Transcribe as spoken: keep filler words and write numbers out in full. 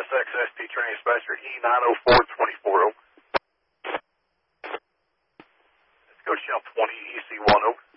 S X S T Training Dispatcher E nine oh four twenty-four. Let's go to channel twenty E C one, over.